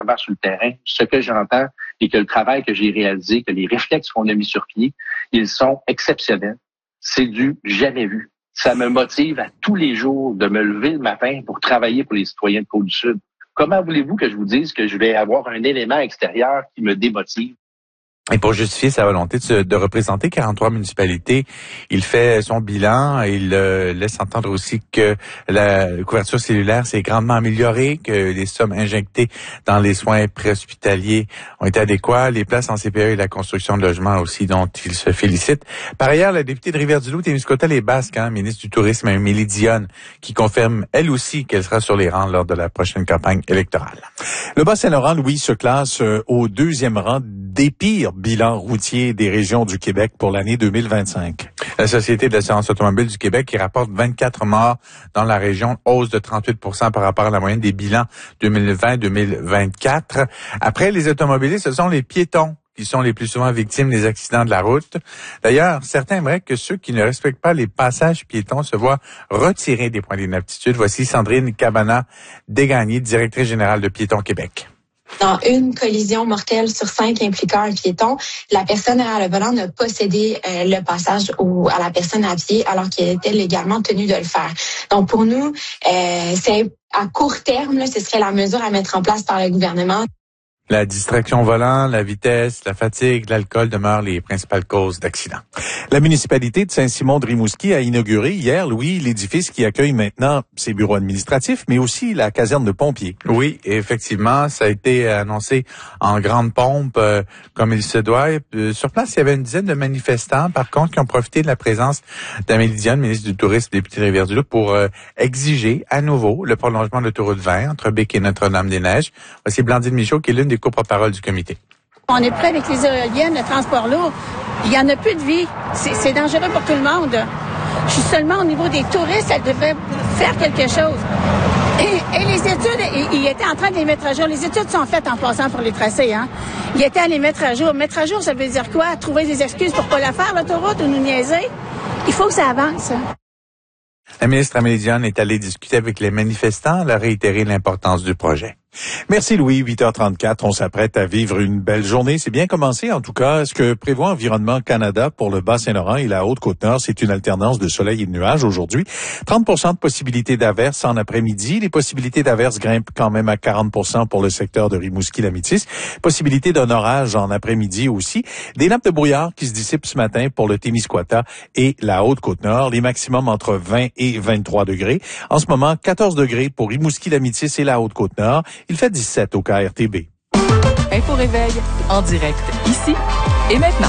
sur le terrain, ce que j'entends et que le travail que j'ai réalisé, que les réflexes qu'on a mis sur pied, ils sont exceptionnels. C'est du jamais vu. Ça me motive à tous les jours de me lever le matin pour travailler pour les citoyens de Côte-du-Sud. Comment voulez-vous que je vous dise que je vais avoir un élément extérieur qui me démotive? Et pour justifier sa volonté de représenter 43 municipalités, il fait son bilan et il laisse entendre aussi que la couverture cellulaire s'est grandement améliorée, que les sommes injectées dans les soins préhospitaliers ont été adéquats, les places en CPE et la construction de logements aussi dont il se félicite. Par ailleurs, la députée de Rivière-du-Loup, Témiscouata-les-Basques, ministre du Tourisme, Amélie Dionne, qui confirme elle aussi qu'elle sera sur les rangs lors de la prochaine campagne électorale. Le Bas-Saint-Laurent, Louis, se classe au 2e rang des pires bilans routiers des régions du Québec pour l'année 2025. La Société d'assurance automobile du Québec qui rapporte 24 morts dans la région, hausse de 38% par rapport à la moyenne des bilans 2020-2024. Après les automobilistes, ce sont les piétons qui sont les plus souvent victimes des accidents de la route. D'ailleurs, certains aimeraient que ceux qui ne respectent pas les passages piétons se voient retirer des points d'inaptitude. Voici Sandrine Cabana-Desgagnés, directrice générale de Piétons Québec. Dans une collision mortelle sur 5 impliquant un piéton, la personne à le volant n'a pas cédé le passage à la personne à pied alors qu'elle était légalement tenue de le faire. Donc pour nous, c'est à court terme, là, ce serait la mesure à mettre en place par le gouvernement. La distraction au volant, la vitesse, la fatigue, l'alcool demeurent les principales causes d'accidents. La municipalité de Saint-Simon-de-Rimouski a inauguré hier, Louis, l'édifice qui accueille maintenant ses bureaux administratifs, mais aussi la caserne de pompiers. Oui, effectivement, ça a été annoncé en grande pompe, comme il se doit. Sur place, il y avait une dizaine de manifestants, par contre, qui ont profité de la présence d'Amélie Dionne, ministre du Tourisme, députée de Rivière-du-Loup, pour exiger à nouveau le prolongement de l'autoroute 20 entre Bic et Notre-Dame-des-Neiges. Voici Blandine Michaud, qui est l'une des co-porte-parole du comité. On est prêt avec les éoliennes, le transport lourd. Il n'y en a plus de vie. C'est dangereux pour tout le monde. Je suis seulement au niveau des touristes, elle devrait faire quelque chose. Et les études, il était en train de les mettre à jour. Les études sont faites en passant pour les tracés. Il était à les mettre à jour. Mettre à jour, ça veut dire quoi? Trouver des excuses pour pas la faire, l'autoroute, ou nous niaiser? Il faut que ça avance. La ministre Amélie Dionne est allée discuter avec les manifestants. Elle a réitéré l'importance du projet. Merci Louis, 8h34. On s'apprête à vivre une belle journée. C'est bien commencé en tout cas. Ce que prévoit Environnement Canada pour le Bas-Saint-Laurent et la Haute-Côte-Nord, c'est une alternance de soleil et de nuages aujourd'hui. 30% de possibilités d'averses en après-midi. Les possibilités d'averses grimpent quand même à 40% pour le secteur de Rimouski-Lamitis. Possibilité d'un orage en après-midi aussi. Des nappes de brouillard qui se dissipent ce matin pour le Témiscouata et la Haute-Côte-Nord. Les maximums entre 20 et 23 degrés. En ce moment, 14 degrés pour Rimouski-Lamitis et la Haute-Côte-Nord. Il fait 17 au KRTB. Info Réveil, en direct, ici et maintenant.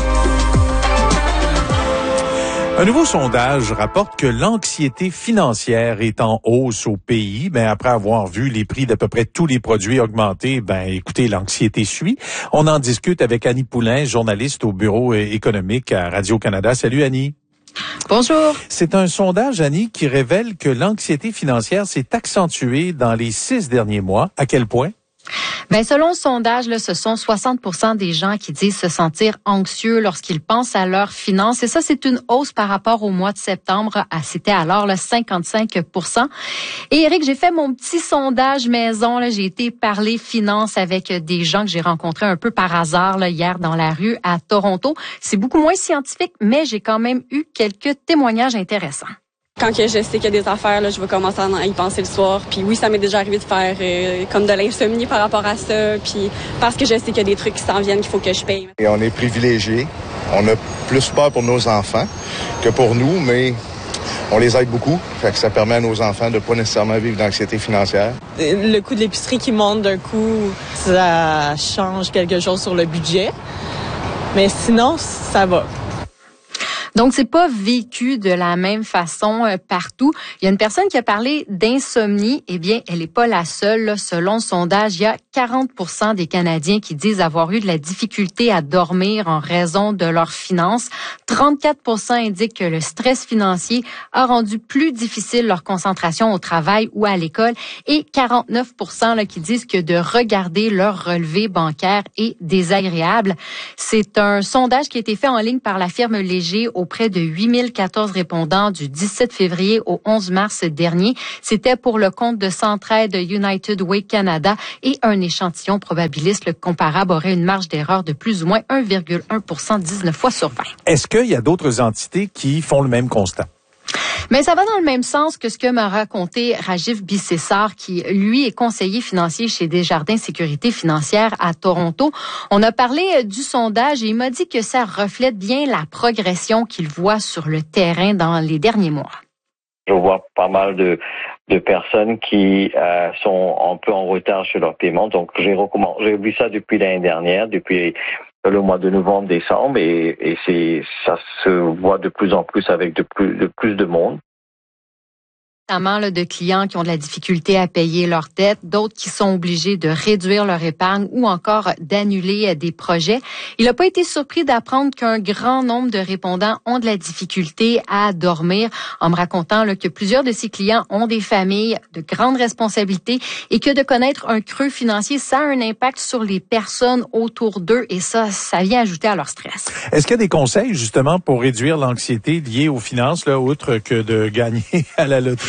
Un nouveau sondage rapporte que l'anxiété financière est en hausse au pays. Après avoir vu les prix d'à peu près tous les produits augmenter, écoutez, l'anxiété suit. On en discute avec Annie Poulain, journaliste au Bureau économique à Radio-Canada. Salut Annie. Bonjour. C'est un sondage, Annie, qui révèle que l'anxiété financière s'est accentuée dans les 6 derniers mois. À quel point? Selon le sondage, ce sont 60% des gens qui disent se sentir anxieux lorsqu'ils pensent à leurs finances. Et ça, c'est une hausse par rapport au mois de septembre. C'était alors 55%. Et Eric, j'ai fait mon petit sondage maison. J'ai été parler finances avec des gens que j'ai rencontrés un peu par hasard hier dans la rue à Toronto. C'est beaucoup moins scientifique, mais j'ai quand même eu quelques témoignages intéressants. Quand que je sais qu'il y a des affaires, je vais commencer à y penser le soir. Puis oui, ça m'est déjà arrivé de faire comme de l'insomnie par rapport à ça. Puis parce que je sais qu'il y a des trucs qui s'en viennent qu'il faut que je paye. Et on est privilégiés. On a plus peur pour nos enfants que pour nous, mais on les aide beaucoup. Fait que ça permet à nos enfants de pas nécessairement vivre d'anxiété financière. Le coût de l'épicerie qui monte d'un coup, ça change quelque chose sur le budget. Mais sinon, ça va. Donc, c'est pas vécu de la même façon partout. Il y a une personne qui a parlé d'insomnie. Eh bien, elle n'est pas la seule. Selon le sondage, il y a 40% des Canadiens qui disent avoir eu de la difficulté à dormir en raison de leurs finances. 34% indiquent que le stress financier a rendu plus difficile leur concentration au travail ou à l'école. Et 49% qui disent que de regarder leur relevé bancaire est désagréable. C'est un sondage qui a été fait en ligne par la firme Léger au auprès de 8014 répondants du 17 février au 11 mars dernier. C'était pour le compte de Centraide United Way Canada et un échantillon probabiliste comparable aurait une marge d'erreur de plus ou moins 1,1% 19 fois sur 20. Est-ce qu'il y a d'autres entités qui font le même constat? Mais ça va dans le même sens que ce que m'a raconté Rajiv Bissessar, qui, lui, est conseiller financier chez Desjardins Sécurité Financière à Toronto. On a parlé du sondage et il m'a dit que ça reflète bien la progression qu'il voit sur le terrain dans les derniers mois. Je vois pas mal de personnes qui sont un peu en retard sur leur paiement. Donc, j'ai vu ça depuis l'année dernière, depuis le mois de novembre, décembre, et ça se voit de plus en plus avec de plus de monde. Notamment de clients qui ont de la difficulté à payer leurs dettes, d'autres qui sont obligés de réduire leur épargne ou encore d'annuler des projets. Il n'a pas été surpris d'apprendre qu'un grand nombre de répondants ont de la difficulté à dormir, en me racontant que plusieurs de ces clients ont des familles de grandes responsabilités et que de connaître un creux financier, ça a un impact sur les personnes autour d'eux et ça vient ajouter à leur stress. Est-ce qu'il y a des conseils justement pour réduire l'anxiété liée aux finances, outre que de gagner à la loterie?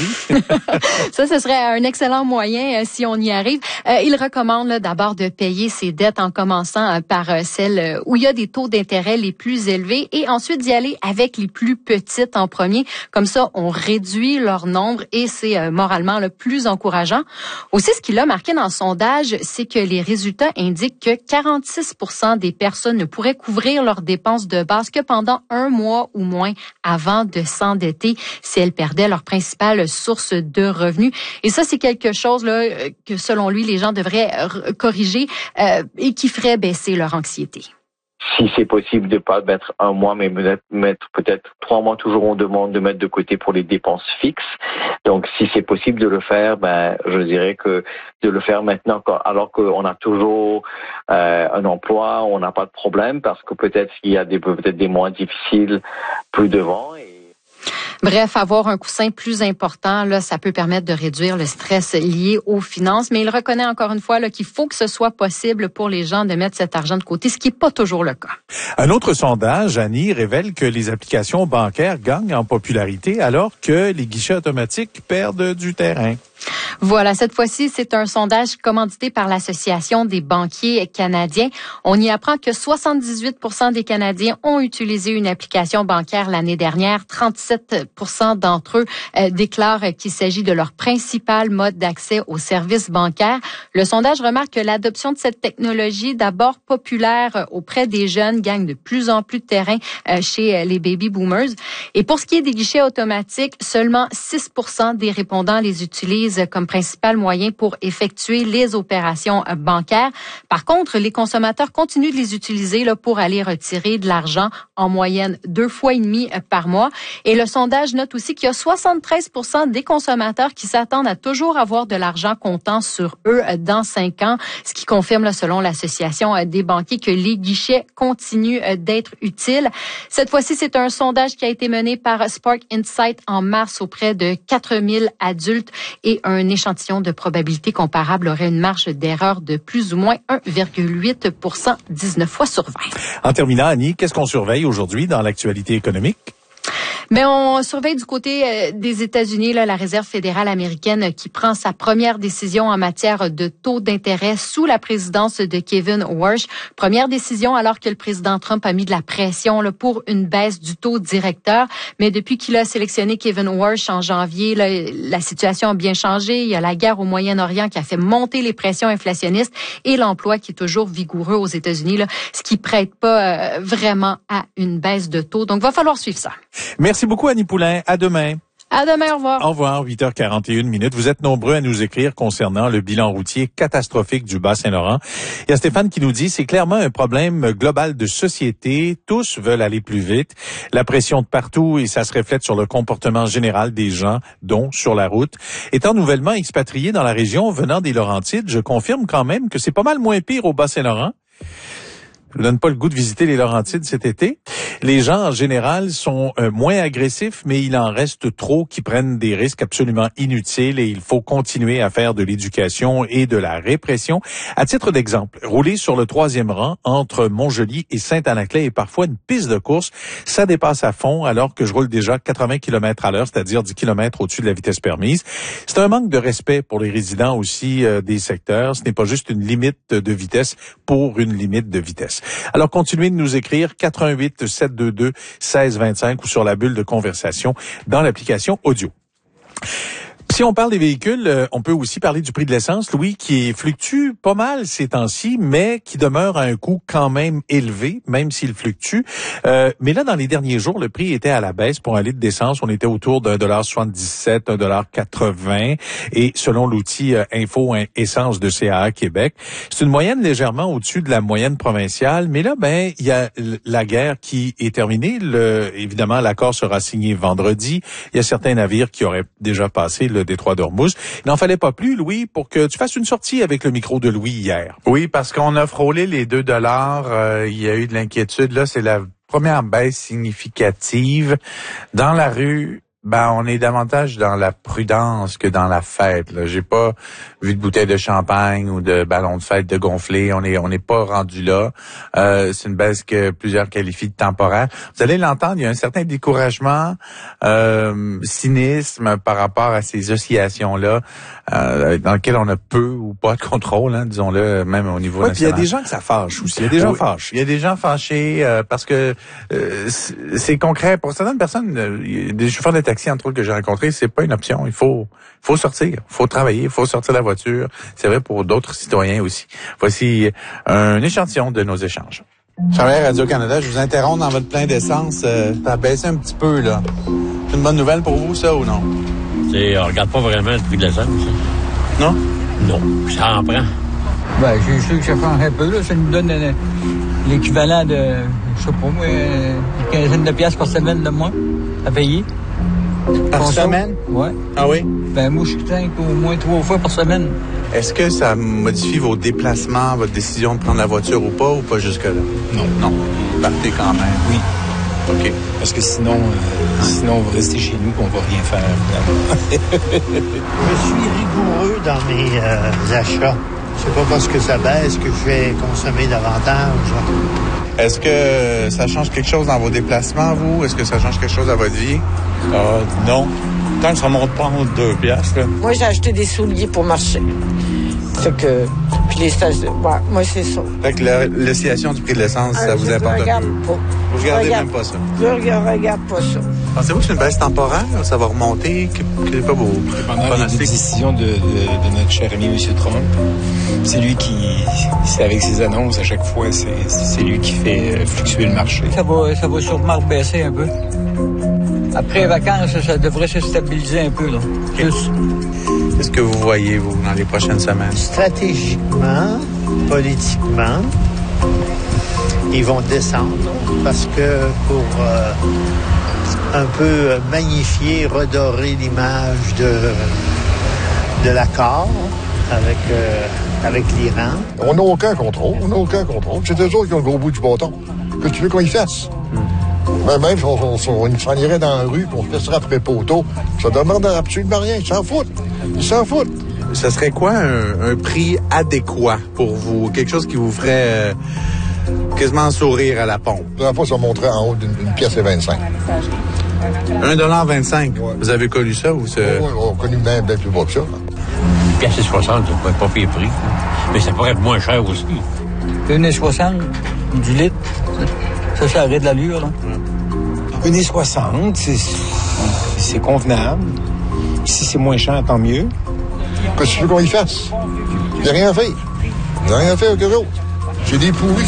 Ça, ce serait un excellent moyen si on y arrive. Il recommande d'abord de payer ses dettes en commençant par celles où il y a des taux d'intérêt les plus élevés et ensuite d'y aller avec les plus petites en premier. Comme ça, on réduit leur nombre et c'est moralement le plus encourageant. Aussi, ce qu'il a marqué dans le sondage, c'est que les résultats indiquent que 46% des personnes ne pourraient couvrir leurs dépenses de base que pendant un mois ou moins avant de s'endetter si elles perdaient leur principale source de revenus. Et ça, c'est quelque chose que, selon lui, les gens devraient corriger et qui ferait baisser leur anxiété. Si c'est possible de pas mettre un mois, mais mettre peut-être 3 mois, toujours on demande de mettre de côté pour les dépenses fixes. Donc, si c'est possible de le faire, je dirais que de le faire maintenant, alors qu'on a toujours un emploi, on n'a pas de problème, parce que peut-être il y a peut-être des mois difficiles plus devant. Bref, avoir un coussin plus important, ça peut permettre de réduire le stress lié aux finances. Mais il reconnaît encore une fois qu'il faut que ce soit possible pour les gens de mettre cet argent de côté, ce qui n'est pas toujours le cas. Un autre sondage, Annie, révèle que les applications bancaires gagnent en popularité alors que les guichets automatiques perdent du terrain. Voilà, cette fois-ci, c'est un sondage commandité par l'Association des banquiers canadiens. On y apprend que 78% des Canadiens ont utilisé une application bancaire l'année dernière. 37% d'entre eux déclarent qu'il s'agit de leur principal mode d'accès aux services bancaires. Le sondage remarque que l'adoption de cette technologie, d'abord populaire auprès des jeunes, gagne de plus en plus de terrain chez les baby boomers. Et pour ce qui est des guichets automatiques, seulement 6% des répondants les utilisent comme principal moyen pour effectuer les opérations bancaires. Par contre, les consommateurs continuent de les utiliser pour aller retirer de l'argent en moyenne 2,5 fois par mois. Et le sondage note aussi qu'il y a 73% des consommateurs qui s'attendent à toujours avoir de l'argent comptant sur eux dans 5 ans, ce qui confirme, selon l'Association des banquiers, que les guichets continuent d'être utiles. Cette fois-ci, c'est un sondage qui a été mené par Spark Insight en mars auprès de 4000 adultes et un échantillon de probabilité comparable aurait une marge d'erreur de plus ou moins 1,8%, 19 fois sur 20. En terminant, Annie, qu'est-ce qu'on surveille aujourd'hui dans l'actualité économique? Mais on surveille du côté des États-Unis la Réserve fédérale américaine qui prend sa première décision en matière de taux d'intérêt sous la présidence de Kevin Warsh. Première décision alors que le président Trump a mis de la pression pour une baisse du taux directeur. Mais depuis qu'il a sélectionné Kevin Warsh en janvier, la situation a bien changé. Il y a la guerre au Moyen-Orient qui a fait monter les pressions inflationnistes et l'emploi qui est toujours vigoureux aux États-Unis, ce qui prête pas vraiment à une baisse de taux. Donc, il va falloir suivre ça. Merci beaucoup, Annie Poulain. À demain. À demain, au revoir. Au revoir, 8h41. Vous êtes nombreux à nous écrire concernant le bilan routier catastrophique du Bas-Saint-Laurent. Il y a Stéphane qui nous dit, c'est clairement un problème global de société. Tous veulent aller plus vite. La pression de partout et ça se reflète sur le comportement général des gens, dont sur la route. Étant nouvellement expatrié dans la région venant des Laurentides, je confirme quand même que c'est pas mal moins pire au Bas-Saint-Laurent. Je vous donne pas le goût de visiter les Laurentides cet été. Les gens, en général, sont moins agressifs, mais il en reste trop qui prennent des risques absolument inutiles et il faut continuer à faire de l'éducation et de la répression. À titre d'exemple, rouler sur le 3e rang entre Montjoly et Saint-Anaclet est parfois une piste de course. Ça dépasse à fond alors que je roule déjà 80 km à l'heure, c'est-à-dire 10 km au-dessus de la vitesse permise. C'est un manque de respect pour les résidents aussi des secteurs. Ce n'est pas juste une limite de vitesse pour une limite de vitesse. Alors, continuez de nous écrire 88 722 1625 ou sur la bulle de conversation dans l'application audio. Si on parle des véhicules, on peut aussi parler du prix de l'essence, Louis, qui fluctue pas mal ces temps-ci, mais qui demeure à un coût quand même élevé, même s'il fluctue. Mais là, dans les derniers jours, le prix était à la baisse. Pour un litre d'essence, on était autour de 1,77 $, 1,80 $. Et selon l'outil Info Essence de CAA Québec, c'est une moyenne légèrement au-dessus de la moyenne provinciale. Mais là, il y a la guerre qui est terminée. Évidemment, l'accord sera signé vendredi. Il y a certains navires qui auraient déjà passé le détroit d'Ormuz. Il n'en fallait pas plus, Louis, pour que tu fasses une sortie avec le micro de Louis hier. Oui, parce qu'on a frôlé les 2 $. Il y a eu de l'inquiétude. Là, c'est la première baisse significative. Dans la rue, on est davantage dans la prudence que dans la fête. Là. J'ai pas vu de bouteilles de champagne ou de ballons de fête de gonfler. On n'est pas rendu là. C'est une baisse que plusieurs qualifient de temporaire. Vous allez l'entendre, il y a un certain découragement, cynisme par rapport à ces oscillations-là, dans lesquelles on a peu ou pas de contrôle, hein, disons-le, même au niveau national. Puis il y a des gens que ça fâche aussi. Il y a des gens fâchés. Il y a des gens fâchés parce que c'est concret. Pour certaines personnes, des chauffeurs de taxi, entre autres, que j'ai rencontrés, c'est pas une option. Il faut sortir, il faut travailler, il faut sortir de la voiture. C'est vrai pour d'autres citoyens aussi. Voici un échantillon de nos échanges. Charles Radio-Canada, je vous interromps dans votre plein d'essence. Ça a baissé un petit peu, là. C'est une bonne nouvelle pour vous, ça, ou non? On regarde pas vraiment le prix de l'essence. Non? Non, ça en prend. J'ai su que ça change un peu, là. Ça nous donne l'équivalent de, je sais pas moi, une quinzaine de piastres par semaine de moins à payer. Par semaine? Oui. Ah oui? Moi, je suis au moins 3 fois par semaine. Est-ce que ça modifie vos déplacements, votre décision de prendre la voiture ou pas jusque-là? Non. Non. Vous partez quand même? Oui. OK. Parce que sinon on va rester chez nous et on va rien faire. Je suis rigoureux dans mes achats. C'est pas parce que ça baisse que je vais consommer davantage. Est-ce que ça change quelque chose dans vos déplacements, vous? Est-ce que ça change quelque chose à votre vie? Non. Tant que ça monte pas en 2 piastres. Là. Moi, j'ai acheté des souliers pour marcher. Fait que... Puis les stations... Ouais, moi, c'est ça. Fait que l'oscillation du prix de l'essence, ça vous importe un peu? Vous regardez même pas ça? Je regarde pas ça. Pensez-vous que c'est une baisse temporaire? Ça va remonter? Quel est pas vos dépendant des décisions de notre cher ami M. Trump. C'est lui c'est avec ses annonces à chaque fois, c'est lui qui fait fluctuer le marché. Ça va sûrement baisser un peu. Après les vacances, ça devrait se stabiliser un peu, là. Okay. Qu'est-ce que vous voyez, vous, dans les prochaines semaines? Stratégiquement, politiquement, ils vont descendre parce que pour un peu magnifier, redorer l'image de l'accord avec l'Iran. On n'a aucun contrôle. C'est eux autres qui ont le gros bout du bâton. Que tu veux qu'on y fasse? Même si on s'en irait dans la rue et on se laisserait après poteau, ça ne demande absolument rien. Ils s'en foutent. Ça serait quoi un prix adéquat pour vous? Quelque chose qui vous ferait quasiment sourire à la pompe? La dernière fois, ça monterait en haut d'une pièce et 25. 1,25 $. Ouais. Vous avez connu ça ou c'est... Oui, on a connu bien plus bas que ça. 1,60 $, c'est pas pire prix. Mais ça pourrait être moins cher aussi. 1,60 $, du litre. Ça arrête de l'allure, là. 1,60 $, c'est convenable. Si c'est moins cher, tant mieux. Qu'est-ce que tu veux qu'on y fasse? Il n'y a rien à faire. Il n'y a rien à faire avec eux autres. C'est des pourris.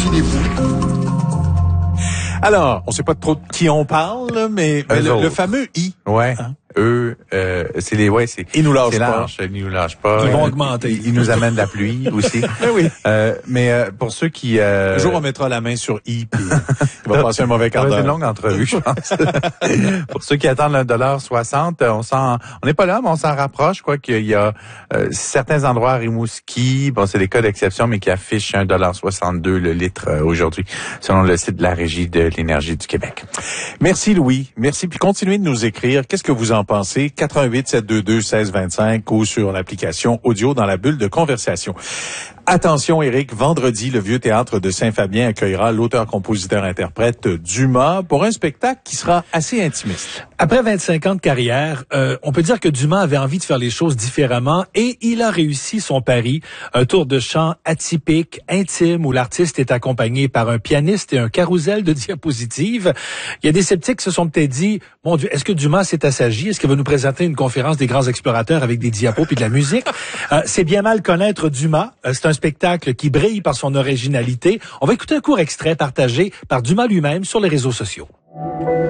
Alors, on ne sait pas trop de qui on parle, mais le fameux I. Ouais. Hein? eux, ils nous lâchent pas. Ils nous lâchent pas. Ils vont augmenter. Ils nous amènent de la pluie aussi. Oui. Mais pour ceux qui... Un jour, on mettra la main sur I, puis il va passer un mauvais quart d'heure. C'est une longue entrevue, je pense. Pour ceux qui attendent le $1.60, on n'est pas là, mais on s'en rapproche. Je crois qu'il y a certains endroits à Rimouski, bon, c'est des cas d'exception, mais qui affichent $1.62 le litre aujourd'hui, selon le site de la Régie de l'énergie du Québec. Merci Louis, merci. Puis continuez de nous écrire. Qu'est-ce que vous en pensez? 88-722-1625 ou sur l'application audio dans la bulle de conversation. Attention Éric, vendredi, le Vieux Théâtre de Saint-Fabien accueillera l'auteur-compositeur-interprète Dumas pour un spectacle qui sera assez intimiste. Après 25 ans de carrière, on peut dire que Dumas avait envie de faire les choses différemment et il a réussi son pari. Un tour de chant atypique, intime, où l'artiste est accompagné par un pianiste et un carrousel de diapositives. Il y a des sceptiques qui se sont peut-être dit, mon Dieu, est-ce que Dumas s'est assagi? Est-ce qu'il va nous présenter une conférence des grands explorateurs avec des diapos et de la musique? C'est bien mal connaître Dumas. C'est un spectacle qui brille par son originalité. On va écouter un court extrait partagé par Dumas lui-même sur les réseaux sociaux.